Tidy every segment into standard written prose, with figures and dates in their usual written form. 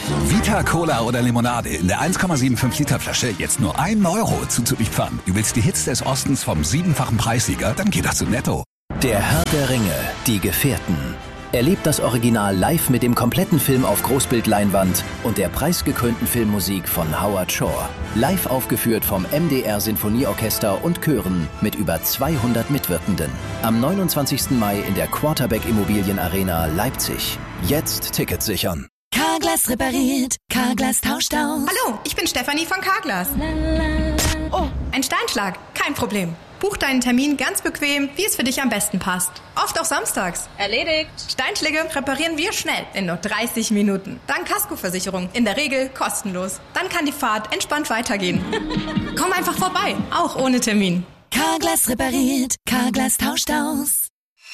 Vita Cola oder Limonade in der 1,75 Liter Flasche jetzt nur 1 Euro zuzulieferern. Du willst die Hits des Ostens vom 7-fachen Preissieger? Dann geht das zu Netto. Der Herr der Ringe, die Gefährten. Erlebt das Original live mit dem kompletten Film auf Großbildleinwand und der preisgekrönten Filmmusik von Howard Shore. Live aufgeführt vom MDR Sinfonieorchester und Chören mit über 200 Mitwirkenden. Am 29. Mai in der Quarterback Immobilien Arena Leipzig. Jetzt Tickets sichern. Carglass repariert, Carglass tauscht aus. Hallo, ich bin Stefanie von Carglass. Oh, ein Steinschlag, kein Problem. Buch deinen Termin ganz bequem, wie es für dich am besten passt. Oft auch samstags. Erledigt. Steinschläge reparieren wir schnell, in nur 30 Minuten. Dank Kaskoversicherung, in der Regel kostenlos. Dann kann die Fahrt entspannt weitergehen. Komm einfach vorbei, auch ohne Termin. Carglass repariert, Carglass tauscht aus.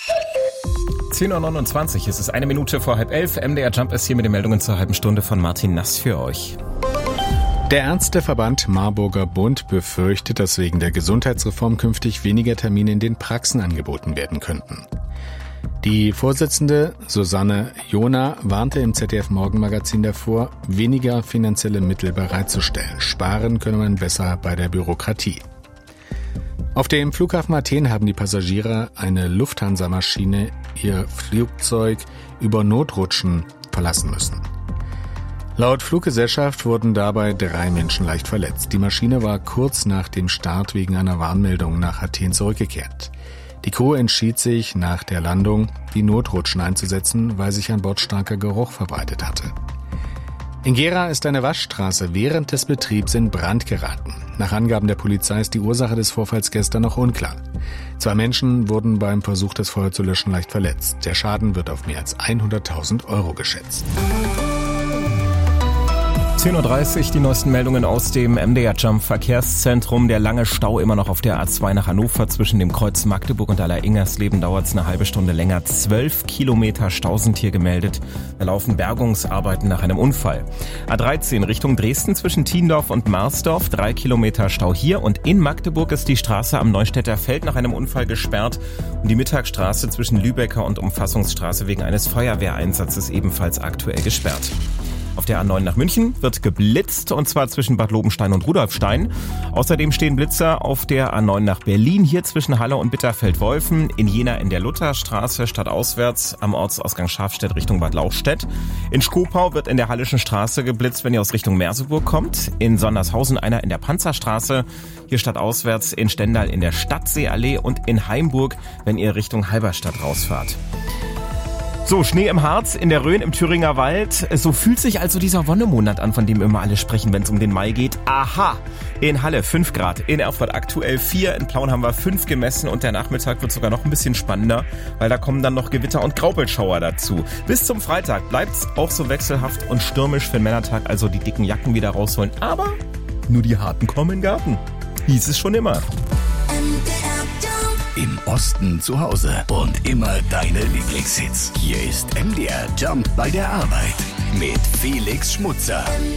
10.29 Uhr, es ist 1 Minute vor 10:30. MDR Jump ist hier mit den Meldungen zur halben Stunde von Martin Nass für euch. Der Ärzteverband Marburger Bund befürchtet, dass wegen der Gesundheitsreform künftig weniger Termine in den Praxen angeboten werden könnten. Die Vorsitzende Susanne Jona warnte im ZDF-Morgenmagazin davor, weniger finanzielle Mittel bereitzustellen. Sparen könne man besser bei der Bürokratie. Auf dem Flughafen Athen haben die Passagiere eine Lufthansa-Maschine ihr Flugzeug über Notrutschen verlassen müssen. Laut Fluggesellschaft wurden dabei 3 Menschen leicht verletzt. Die Maschine war kurz nach dem Start wegen einer Warnmeldung nach Athen zurückgekehrt. Die Crew entschied sich nach der Landung, die Notrutschen einzusetzen, weil sich an Bord starker Geruch verbreitet hatte. In Gera ist eine Waschstraße während des Betriebs in Brand geraten. Nach Angaben der Polizei ist die Ursache des Vorfalls gestern noch unklar. 2 Menschen wurden beim Versuch, das Feuer zu löschen, leicht verletzt. Der Schaden wird auf mehr als 100.000 Euro geschätzt. 10.30 Uhr, die neuesten Meldungen aus dem MDR Jump Verkehrszentrum. Der lange Stau immer noch auf der A2 nach Hannover zwischen dem Kreuz Magdeburg und Aller-Ingersleben dauert es eine halbe Stunde länger. 12 Kilometer Stau sind hier gemeldet. Da laufen Bergungsarbeiten nach einem Unfall. A13 Richtung Dresden zwischen Thiendorf und Marsdorf. 3 Kilometer Stau hier und in Magdeburg ist die Straße am Neustädter Feld nach einem Unfall gesperrt. Und die Mittagstraße zwischen Lübecker und Umfassungsstraße wegen eines Feuerwehreinsatzes ebenfalls aktuell gesperrt. Auf der A9 nach München wird geblitzt, und zwar zwischen Bad Lobenstein und Rudolfstein. Außerdem stehen Blitzer auf der A9 nach Berlin, hier zwischen Halle und Bitterfeld-Wolfen, in Jena in der Lutherstraße stadtauswärts am Ortsausgang Schafstedt Richtung Bad Lauchstädt. In Schkopau wird in der Hallischen Straße geblitzt, wenn ihr aus Richtung Merseburg kommt. In Sondershausen einer in der Panzerstraße, hier stadtauswärts in Stendal in der Stadtseeallee und in Heimburg, wenn ihr Richtung Halberstadt rausfahrt. So, Schnee im Harz, in der Rhön, im Thüringer Wald. So fühlt sich also dieser Wonnemonat an, von dem immer alle sprechen, wenn es um den Mai geht. Aha! In Halle 5 Grad, in Erfurt aktuell 4, in Plauen haben wir 5 gemessen und der Nachmittag wird sogar noch ein bisschen spannender, weil da kommen dann noch Gewitter und Graupelschauer dazu. Bis zum Freitag bleibt's auch so wechselhaft und stürmisch für den Männertag, also die dicken Jacken wieder rausholen. Aber nur die Harten kommen in den Garten. Hieß es schon immer. Im Osten zu Hause und immer deine Lieblingshits. Hier ist MDR Jump bei der Arbeit mit Felix Schmutzer.